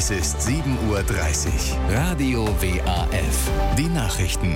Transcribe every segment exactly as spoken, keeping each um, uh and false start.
Es ist sieben Uhr dreißig. Radio W A F. Die Nachrichten.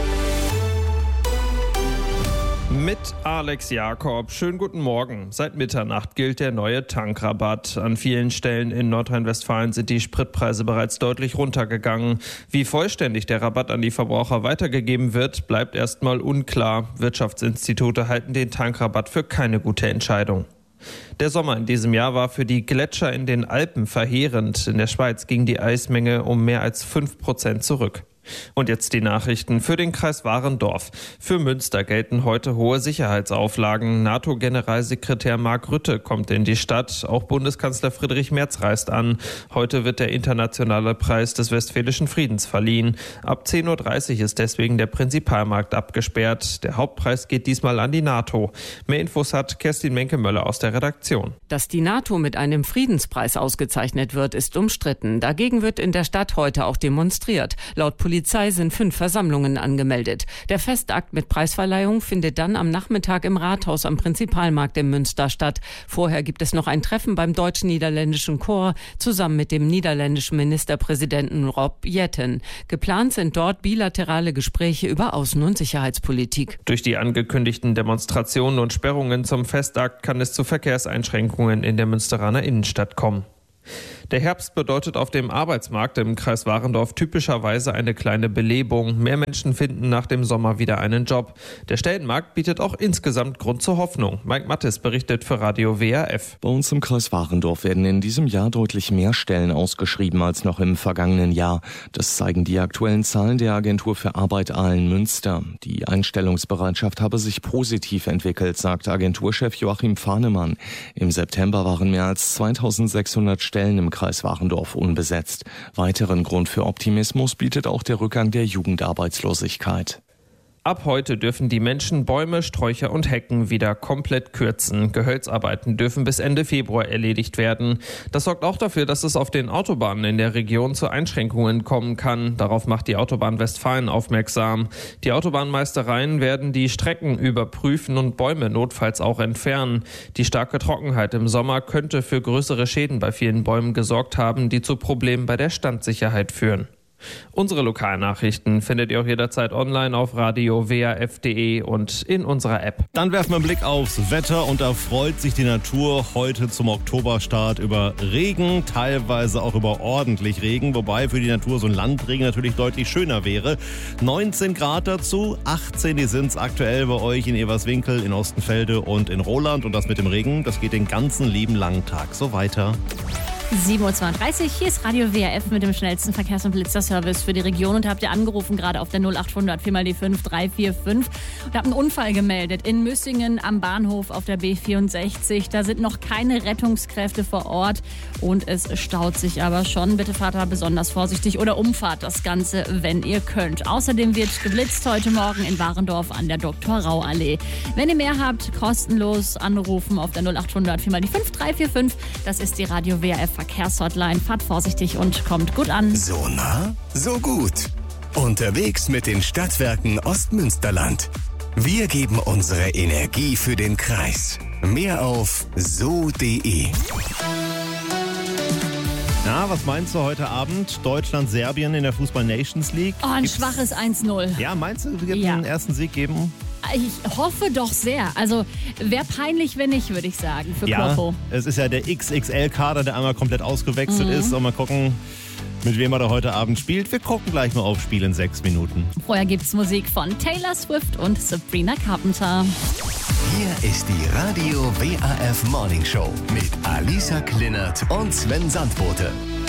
Mit Alex Jakob. Schönen guten Morgen. Seit Mitternacht gilt der neue Tankrabatt. An vielen Stellen in Nordrhein-Westfalen sind die Spritpreise bereits deutlich runtergegangen. Wie vollständig der Rabatt an die Verbraucher weitergegeben wird, bleibt erstmal unklar. Wirtschaftsinstitute halten den Tankrabatt für keine gute Entscheidung. Der Sommer in diesem Jahr war für die Gletscher in den Alpen verheerend. In der Schweiz ging die Eismenge um mehr als fünf Prozent zurück. Und jetzt die Nachrichten für den Kreis Warendorf. Für Münster gelten heute hohe Sicherheitsauflagen. NATO-Generalsekretär Mark Rutte kommt in die Stadt. Auch Bundeskanzler Friedrich Merz reist an. Heute wird der internationale Preis des Westfälischen Friedens verliehen. Ab zehn Uhr dreißig ist deswegen der Prinzipalmarkt abgesperrt. Der Hauptpreis geht diesmal an die NATO. Mehr Infos hat Kerstin Menke-Möller aus der Redaktion. Dass die NATO mit einem Friedenspreis ausgezeichnet wird, ist umstritten. Dagegen wird in der Stadt heute auch demonstriert. Laut Polizei sind fünf Versammlungen angemeldet. Der Festakt mit Preisverleihung findet dann am Nachmittag im Rathaus am Prinzipalmarkt in Münster statt. Vorher gibt es noch ein Treffen beim deutsch-niederländischen Chor zusammen mit dem niederländischen Ministerpräsidenten Rob Jetten. Geplant sind dort bilaterale Gespräche über Außen- und Sicherheitspolitik. Durch die angekündigten Demonstrationen und Sperrungen zum Festakt kann es zu Verkehrseinschränkungen in der Münsteraner Innenstadt kommen. Der Herbst bedeutet auf dem Arbeitsmarkt im Kreis Warendorf typischerweise eine kleine Belebung. Mehr Menschen finden nach dem Sommer wieder einen Job. Der Stellenmarkt bietet auch insgesamt Grund zur Hoffnung. Mike Mattes berichtet für Radio W A F. Bei uns im Kreis Warendorf werden in diesem Jahr deutlich mehr Stellen ausgeschrieben als noch im vergangenen Jahr. Das zeigen die aktuellen Zahlen der Agentur für Arbeit Aalen-Münster. Die Einstellungsbereitschaft habe sich positiv entwickelt, sagt Agenturchef Joachim Fahnemann. Im September waren mehr als zweitausendsechshundert Stellen im Kreis Warendorf unbesetzt. Weiteren Grund für Optimismus bietet auch der Rückgang der Jugendarbeitslosigkeit. Ab heute dürfen die Menschen Bäume, Sträucher und Hecken wieder komplett kürzen. Gehölzarbeiten dürfen bis Ende Februar erledigt werden. Das sorgt auch dafür, dass es auf den Autobahnen in der Region zu Einschränkungen kommen kann. Darauf macht die Autobahn Westfalen aufmerksam. Die Autobahnmeistereien werden die Strecken überprüfen und Bäume notfalls auch entfernen. Die starke Trockenheit im Sommer könnte für größere Schäden bei vielen Bäumen gesorgt haben, die zu Problemen bei der Standsicherheit führen. Unsere Lokalnachrichten findet ihr auch jederzeit online auf radio w a f punkt d e und in unserer App. Dann werfen wir einen Blick aufs Wetter und da freut sich die Natur heute zum Oktoberstart über Regen, teilweise auch über ordentlich Regen, wobei für die Natur so ein Landregen natürlich deutlich schöner wäre. neunzehn Grad dazu, achtzehn die sind es aktuell bei euch in Everswinkel, in Ostenfelde und in Roland und das mit dem Regen, das geht den ganzen lieben langen Tag so weiter. sieben Uhr zweiunddreißig, hier ist Radio W A F mit dem schnellsten Verkehrs- und Blitzerservice für die Region und habt ihr angerufen gerade auf der null acht hundert vier mal die fünf drei vier fünf und habt einen Unfall gemeldet in Müssingen am Bahnhof auf der B vierundsechzig. Da sind noch keine Rettungskräfte vor Ort und es staut sich aber schon. Bitte fahrt da besonders vorsichtig oder umfahrt das Ganze, wenn ihr könnt. Außerdem wird geblitzt heute Morgen in Warendorf an der Doktor-Rau-Allee. Wenn ihr mehr habt, kostenlos anrufen auf der null acht hundert vier mal die fünf drei vier fünf. Das ist die Radio W A F Verkehrshotline. Fahrt vorsichtig und kommt gut an. So nah, so gut. Unterwegs mit den Stadtwerken Ostmünsterland. Wir geben unsere Energie für den Kreis. Mehr auf so punkt de. Na, was meinst du heute Abend? Deutschland, Serbien in der Fußball Nations League? Oh, ein Gibt's, schwaches eins null. Ja, meinst du, es wird Ja. einen ersten Sieg geben? Ich hoffe doch sehr. Also wäre peinlich, wenn nicht, würde ich sagen, für Ja, Kloppo. es ist ja der X X L-Kader, der einmal komplett ausgewechselt mhm. ist. Und mal gucken, mit wem er da heute Abend spielt. Wir gucken gleich mal auf Spiel in sechs Minuten. Vorher gibt's Musik von Taylor Swift und Sabrina Carpenter. Hier ist die Radio W A F Morning Show mit Alisa Klinert und Sven Sandbote.